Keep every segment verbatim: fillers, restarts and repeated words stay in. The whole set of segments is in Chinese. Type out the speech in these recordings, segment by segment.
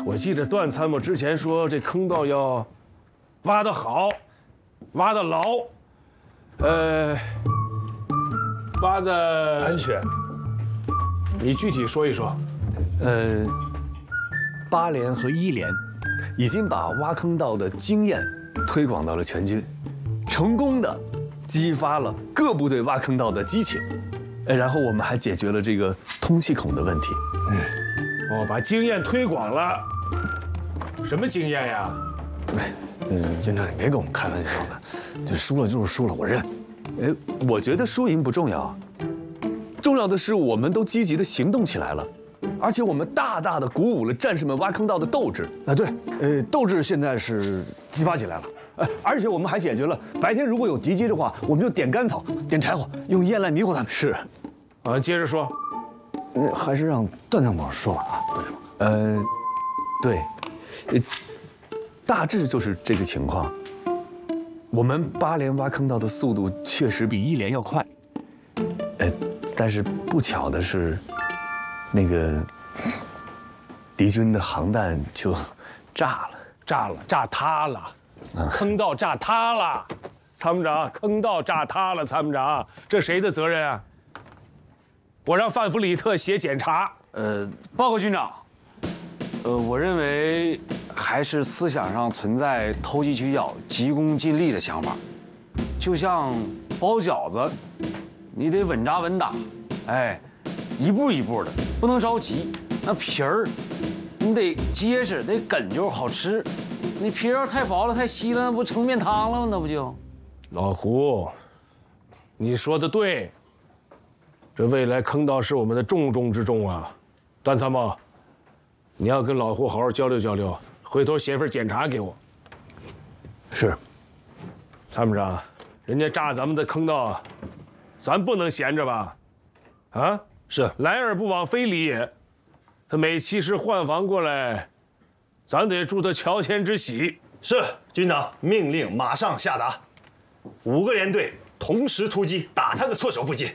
我记得段参谋之前说这坑道要挖得好，挖得牢，呃，挖的安全。 你具体说一说。 呃，八连和一连已经把挖坑道的经验推广到了全军，成功的激发了各部队挖坑道的激情。呃，然后我们还解决了这个通气孔的问题。 嗯，哦，把经验推广了。什么经验呀？ 嗯，军长，你别跟我们开玩笑了，这输了就是输了，我认。哎，我觉得输赢不重要，重要的是我们都积极的行动起来了，而且我们大大的鼓舞了战士们挖坑道的斗志。啊，对，呃，斗志现在是激发起来了。呃，而且我们还解决了白天如果有敌机的话，我们就点干草、点柴火，用烟来迷惑他们。是， 啊，接着说。 呃，还是让段参谋说吧啊。呃，对，呃，大致就是这个情况。我们八连挖坑道的速度确实比一连要快，呃，但是不巧的是，那个敌军的航弹就炸了， 炸了，炸塌了，坑道炸塌了，参谋长，坑道炸塌了，参谋长，这谁的责任啊？我让范弗里特写检查。 呃，报告军长，呃，我认为还是思想上存在投机取巧、急功近利的想法。就像包饺子，你得稳扎稳打，哎，一步一步的，不能着急。那皮儿，你得结实，得哏就好吃。你皮儿要太薄了、太稀了，那不成面汤了吗？那不就？ 老胡，你说的对。这未来坑道是我们的重中之重啊，段参谋，你要跟老胡好好交流交流，回头写份检查给我。 是， 参谋长，人家炸咱们的坑道，咱不能闲着吧？啊， 是， 来而不往非礼也。他每七师换防过来，咱得祝他乔迁之喜。 是，军长命令马上下达，五个连队同时出击，打他个措手不及。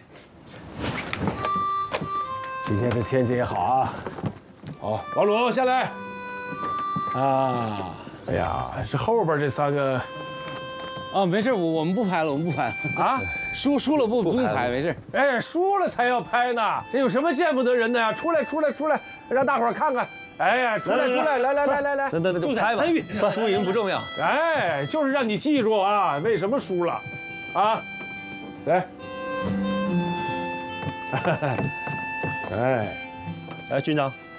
今天这天气也好啊，好，老鲁下来。啊，哎呀，这后边这三个， 啊，没事，我我们不拍了，我们不拍了啊， 输输了不不用拍，没事。 哎，输了才要拍呢，这有什么见不得人的呀？出来，出来，出来，让大伙儿看看。哎呀，出来，出来，来来来来来， 那那那就拍吧，输赢不重要。 哎，就是让你记住啊，为什么输了，啊，来。哎， 来，军长，